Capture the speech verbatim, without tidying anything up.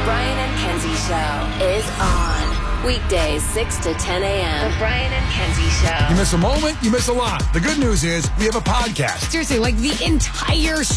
Brian and Kenzie Show is on. Weekdays, six to ten a.m. The Brian and Kenzie Show. You miss a moment, you miss a lot. The good news is we have a podcast. Seriously, like the entire